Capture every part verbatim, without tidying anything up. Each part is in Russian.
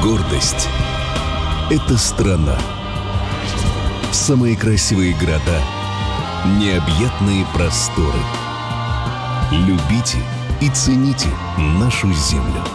Гордость – это страна. Самые красивые города, необъятные просторы. Любите и цените нашу землю.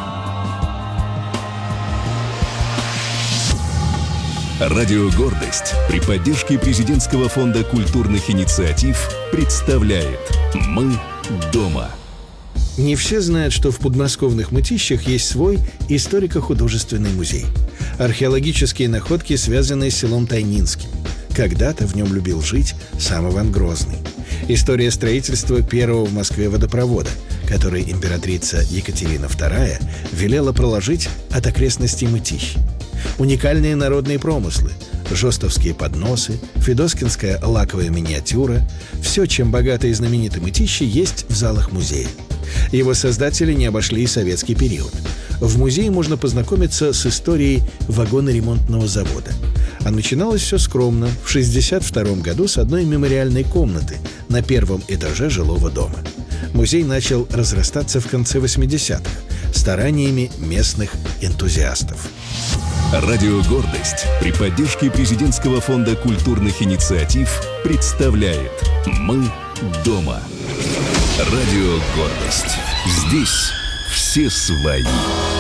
Радио «Гордость» при поддержке Президентского фонда культурных инициатив представляет «Мы дома». Не все знают, что в подмосковных Мытищах есть свой историко-художественный музей. Археологические находки связаны с селом Тайнинским. Когда-то в нем любил жить сам Иван Грозный. История строительства первого в Москве водопровода, который императрица Екатерина вторая велела проложить от окрестностей Мытищ. Уникальные народные промыслы, жостовские подносы, федоскинская лаковая миниатюра – все, чем богаты и знамениты Мытищи, есть в залах музея. Его создатели не обошли и советский период. В музее можно познакомиться с историей вагоноремонтного завода. А начиналось все скромно, в шестьдесят втором году с одной мемориальной комнаты на первом этаже жилого дома. Музей начал разрастаться в конце восьмидесятых стараниями местных энтузиастов. Радио «Гордость» при поддержке Президентского фонда культурных инициатив представляет «Мы дома». Радио «Гордость». Здесь все свои.